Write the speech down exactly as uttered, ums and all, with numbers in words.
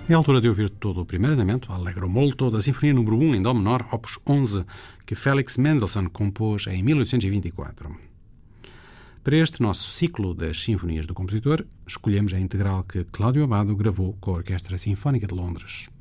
É a altura de ouvir todo o primeiro andamento, Allegro molto, da Sinfonia número um em Dó menor, opus onze, que Felix Mendelssohn compôs em mil oitocentos e vinte e quatro. Para este nosso ciclo das Sinfonias do compositor, escolhemos a integral que Cláudio Abbado gravou com a Orquestra Sinfónica de Londres.